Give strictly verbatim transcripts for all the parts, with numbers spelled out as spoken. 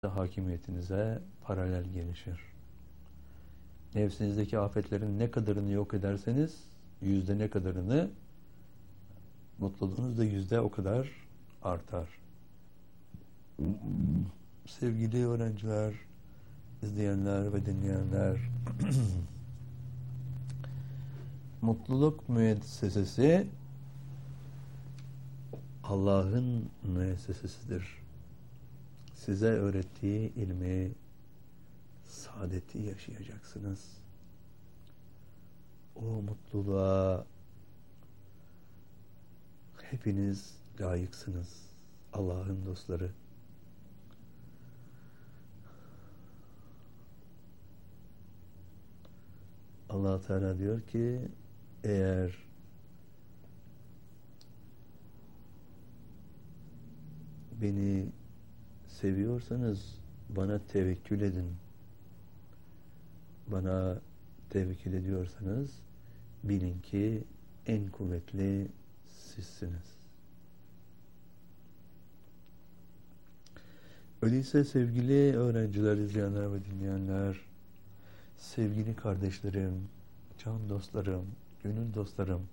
hakimiyetinize paralel gelişir. Nefsinizdeki afetlerin ne kadarını yok ederseniz yüzde ne kadarını, mutluluğunuz da yüzde o kadar artar. Sevgili öğrenciler, izleyenler ve dinleyenler, mutluluk müessesesi Allah'ın müessesesidir. Size öğrettiği ilmi, saadeti yaşayacaksınız. O mutluluğa hepiniz layıksınız, Allah'ın dostları. Allah Teala diyor ki, eğer beni seviyorsanız bana tevekkül edin. Bana tevekkül ediyorsanız bilin ki en kuvvetli sizsiniz. Öyleyse sevgili öğrenciler, izleyenler ve dinleyenler, sevgili kardeşlerim, can dostlarım, gönül dostlarım,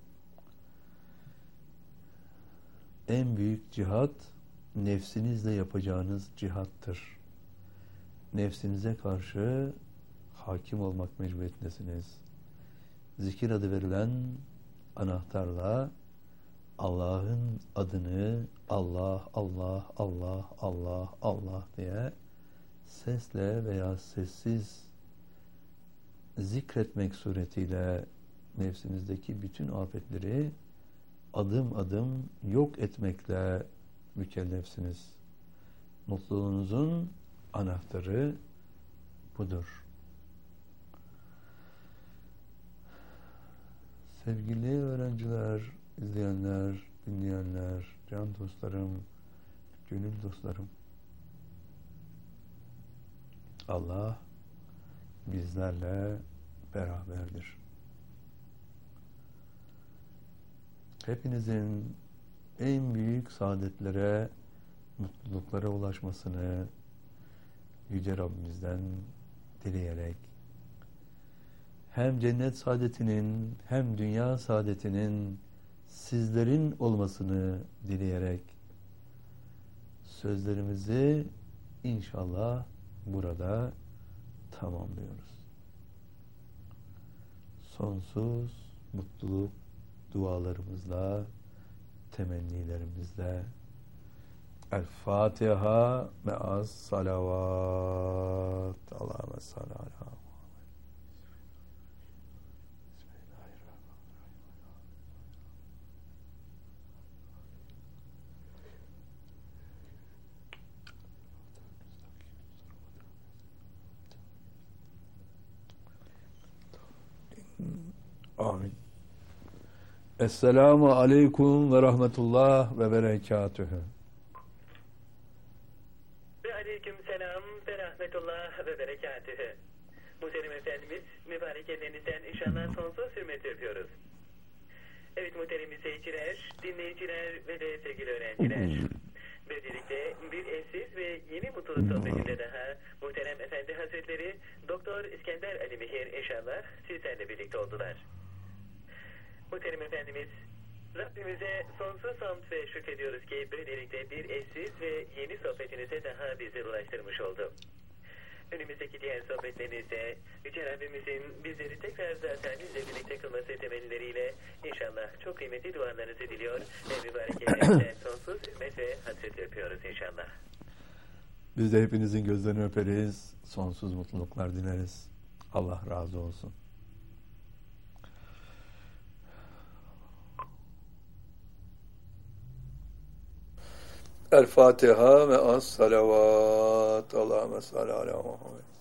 en büyük cihat nefsinizle yapacağınız cihattır. Nefsinize karşı hakim olmak mecburiyetindesiniz. Zikir adı verilen anahtarla Allah'ın adını Allah, Allah, Allah, Allah, Allah diye sesle veya sessiz zikretmek suretiyle nefsinizdeki bütün afetleri adım adım yok etmekle mükellefsiniz. Mutluluğunuzun anahtarı budur. Sevgili öğrenciler, izleyenler, dinleyenler, can dostlarım, gönül dostlarım, Allah bizlerle beraberdir. Hepinizin en büyük saadetlere, mutluluklara ulaşmasını Yüce Rabbimizden dileyerek, hem cennet saadetinin hem dünya saadetinin sizlerin olmasını dileyerek sözlerimizi inşallah burada tamamlıyoruz. Sonsuz mutluluk dualarımızla, temennilerimizle El Fatiha me'as salavat. Allahümme salli ala Amin. Esselamu aleyküm ve rahmetullah ve berekatühü. Ve aleyküm selam ve rahmetullah ve berekatühü. Muhterem Efendimiz, mübarek ellerinizden inşallah sonsuz hürmet yapıyoruz. Evet muhterem izleyiciler, dinleyiciler ve de sevgili öğrenciler. Böylelikle bir eşsiz ve yeni mutluluk sohbetinde daha muhterem Efendi Hazretleri Doktor İskender Ali Mihir inşallah sizlerle birlikte oldular. Muhterem Efendimiz, Rabbimize sonsuz hamd ve şükrediyoruz ki böylelikle bir eşsiz ve yeni sohbetinize daha bizi ulaştırmış oldu. Önümüzdeki diğer sohbetlerinizde Yüce Rabbimizin bizleri tekrar zaten bizle birlikte kılması temelleriyle inşallah çok kıymetli dualarınızı diliyor ve mübarek ellerinizden sonsuz hürmet ve hasret öpüyoruz inşallah. Biz de hepinizin gözlerini öperiz, sonsuz mutluluklar dileriz. Allah razı olsun. El Fatiha ve as salavat. Allahümme salli ala Muhammed.